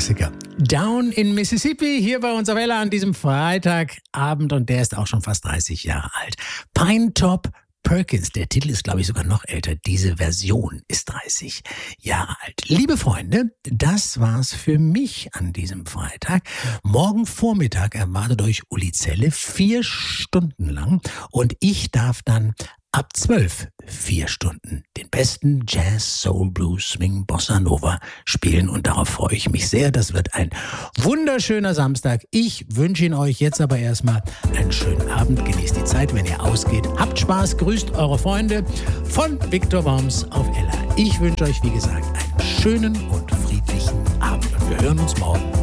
Klassiker. Down in Mississippi, hier bei uns auf Ella an diesem Freitagabend und der ist auch schon fast 30 Jahre alt. Pinetop Perkins, der Titel ist, glaube ich, sogar noch älter. Diese Version ist 30 Jahre alt. Liebe Freunde, das war's für mich an diesem Freitag. Morgen Vormittag erwartet euch Uli Zelle 4 Stunden lang und ich darf dann ab 12 4 Stunden den besten Jazz, Soul, Blues, Swing, Bossa Nova spielen und darauf freue ich mich sehr. Das wird ein wunderschöner Samstag. Ich wünsche Ihnen euch jetzt aber erstmal einen schönen Abend. Genießt die Zeit, wenn ihr ausgeht. Habt Spaß, grüßt eure Freunde von Viktor Worms auf Ella. Ich wünsche euch, wie gesagt, einen schönen und friedlichen Abend und wir hören uns morgen.